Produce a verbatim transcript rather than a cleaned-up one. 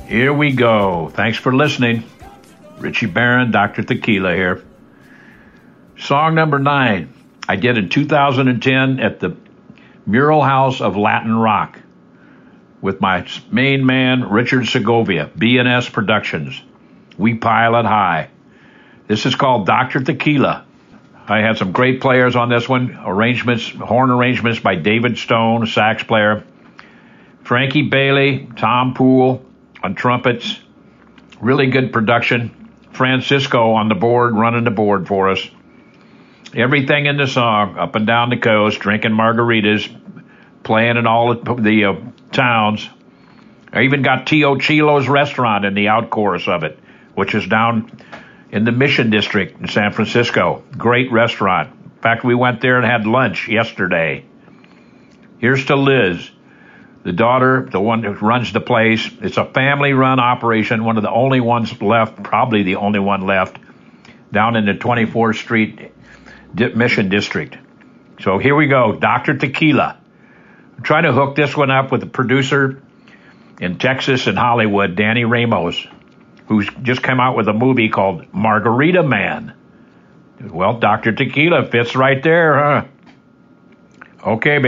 Here we go. Thanks for listening. Richie Barron, Doctor Tequila here. Song number nine, I did in two thousand ten at the Mural House of Latin Rock with my main man, Richard Segovia, B and S Productions. We Pilot High. This is called Doctor Tequila. I had some great players on this one. Arrangements, horn arrangements by David Stone, sax player. Frankie Bailey, Tom Poole on trumpets. Really good production. Francisco on the board, running the board for us. Everything in the song, up and down the coast, drinking margaritas, playing in all the, the uh, towns. I even got Tio Chilo's restaurant in the out chorus of it, which is down in the Mission District in San Francisco. Great restaurant. In fact, we went there and had lunch yesterday. Here's to Liz, the daughter, the one who runs the place. It's a family-run operation, one of the only ones left, probably the only one left, down in the twenty-fourth Street Mission District. So here we go, Doctor Tequila. I'm trying to hook this one up with a producer in Texas and Hollywood, Danny Ramos, who's just come out with a movie called Margarita Man. Well, Doctor Tequila fits right there, huh? Okay, baby.